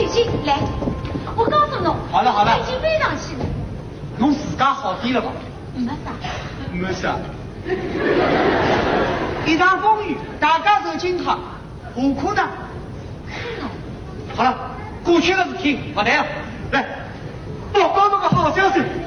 已经来，我告诉侬， 好了好了， 我已经飞上去了。 侬自家好点了吧？ 没啥。 没啥。一场风雨，大家受惊吓，何苦呢？好了，过去的事体不谈了。来，我告侬个好消息。